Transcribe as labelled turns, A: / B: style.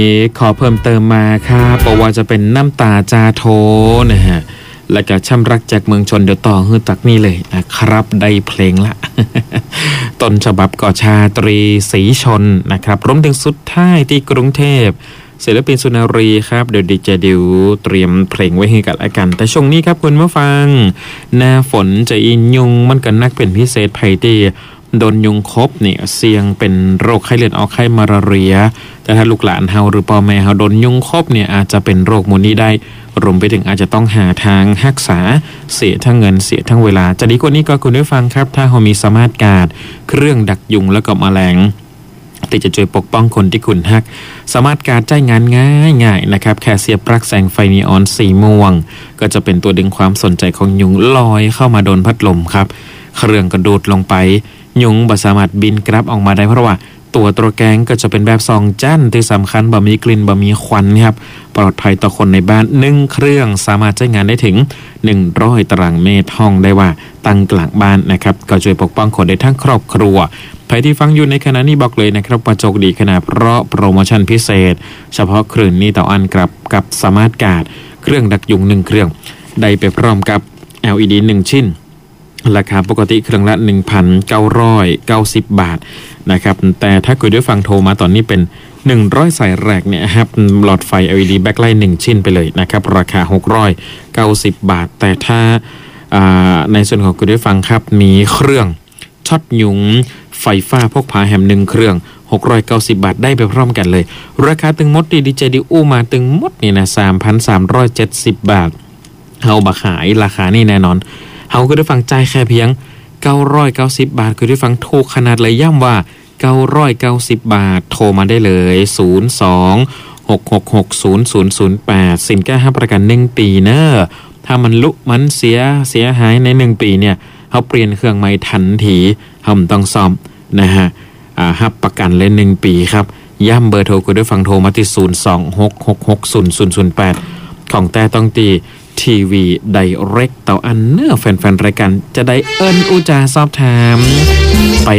A: ขอเพิ่มเติมมาครับบอกว่าจะเป็นน้ำตาจาโทนะฮะและก็ช่ำรักจากเมืองชนเดี๋ยวต่อฮือตักนี่เลยนะครับได้เพลงละ ต้นฉบับก่อชาตรีศรีชนนะครับรวมถึงสุดท้ายที่กรุงเทพศิลปินสุนารีครับเดี๋ยวดีเจดิวเตรียมเพลงไว้ให้กันละกันแต่ช่วงนี้ครับคุณผู้ฟังหน้าฝนจะอินยุงมันก็นักเป็นพิเศษภัยที่โดนยุงคบเนี่ยเสี่ยงเป็นโรคไข้เลือดออกไข้มาลาเรียแต่ถ้าลูกหลานเฮาหรือพ่อแม่เฮาโดนยุงคบเนี่ยอาจจะเป็นโรคมูนี้ได้รวมไปถึงอาจจะต้องหาทางรักษาเสียทั้งเงินเสียทั้งเวลาจะดีกว่านี้ก็คุณผู้ฟังครับถ้าเฮามีสมาร์ทการ์ดเครื่องดักยุงแล้วก็แมลงที่จะช่วยปกป้องคนที่คุณฮักสามารถการใช้งานง่ายๆนะครับแค่เสียบปลั๊กแสงไฟนีออนสีม่วงก็จะเป็นตัวดึงความสนใจของยุงลอยเข้ามาโดนพัดลมครับเครื่องกระโดดลงไปยุงบ่สามารถบินกลับออกมาได้เพราะว่าตัวแกงก็จะเป็นแบบซองจั่นที่สำคัญบ่มีกลิ่นบ่มีควันครับปลอดภัยต่อคนในบ้าน1เครื่องสามารถใช้งานได้ถึง100ตารางเมตรห้องได้ว่าตั้งกลางบ้านนะครับก็ช่วยปกป้องคนได้ทั้งครอบครัวใครที่ฟังอยู่ในขณะนี้บอกเลยนะครับว่าโชคดีขนาดเพราะโปรโมชั่นพิเศษเฉพาะคืนนี้ต่ออันกับสมาร์ทการ์ดเครื่องดักยุง1เครื่องได้ไปพร้อมกับ LED 1 ชิ้นราคาปกติเครื่องละ 1,990 บาทนะครับแต่ถ้าคุณได้ฟังโทรมาตอนนี้เป็น100สายแรกเนี่ยครับหลอดไฟ LED backlight 1ชิ้นไปเลยนะครับราคา690 บาทแต่ถ้าในส่วนของคุณได้ฟังครับมีเครื่องช็อตยุงไฟฟ้าพกพาแฮม1เครื่อง690 บาทได้ไปพร้อมกันเลยราคาตึงมดดีเจดิอู้มาตึงมดนี่นะ 3,370 บาทเฮาบักขายราคานี่แน่นอนเฮาก็ได้ฟังใจแค่เพียง990 บาทคือได้ฟังถูกขนาดเลยย้ำว่า990 บาทโทรมาได้เลย02-666-0008สินค้าประกัน1ปีเนอะถ้ามันลุมันเสียหายใน1ปีเนี่ยเขาเปลี่ยนเครื่องใหม่ทันทีเฮาต้องซ่อมนะฮะรับประกันเลย1ปีครับย้ำเบอร์โทรคุณได้ฟังโทรมาที่02-666-0008ของแต่ต้องตีทีวีไดเรกต่ออันเนอร์แฟนๆรายการจะได้อุจาสอบถามไป